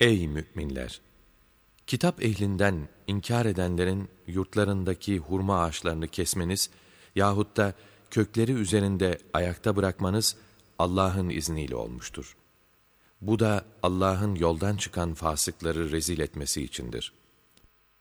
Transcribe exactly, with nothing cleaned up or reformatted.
Ey müminler! Kitap ehlinden inkar edenlerin yurtlarındaki hurma ağaçlarını kesmeniz yahut da kökleri üzerinde ayakta bırakmanız Allah'ın izniyle olmuştur. Bu da Allah'ın yoldan çıkan fasıkları rezil etmesi içindir.